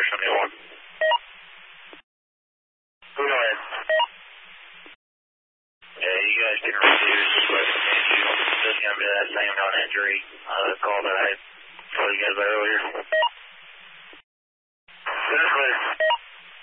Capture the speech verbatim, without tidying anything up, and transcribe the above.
seventy-one. Go ahead. Yeah, you guys can refuse, but if you doesn't have that same non-injury, uh, call that I